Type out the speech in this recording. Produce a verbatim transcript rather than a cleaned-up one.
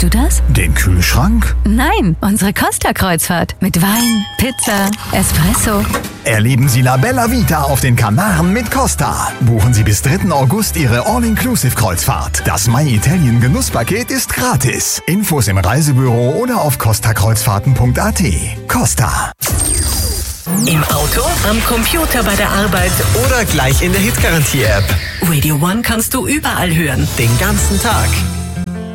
du das? Den Kühlschrank? Nein, unsere Costa-Kreuzfahrt. Mit Wein, Pizza, Espresso. Erleben Sie La Bella Vita auf den Kanaren mit Costa. Buchen Sie bis dritten August Ihre All-Inclusive-Kreuzfahrt. Das My Italien Genusspaket ist gratis. Infos im Reisebüro oder auf costa kreuzfahrten punkt a t. Costa. Im Auto, am Computer bei der Arbeit oder gleich in der Hitgarantie-App. Radio One kannst du überall hören. Den ganzen Tag.